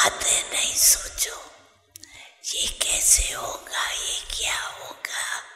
बातें नहीं सोचो, ये कैसे होगा, ये क्या होगा।